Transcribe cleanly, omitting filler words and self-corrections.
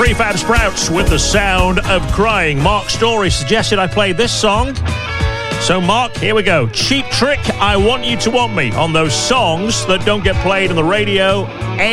Prefab Sprouts with The Sound of Crying. Mark Story suggested I play this song. So, Mark, here we go. Cheap Trick, I Want You to Want Me, on those songs that don't get played on the radio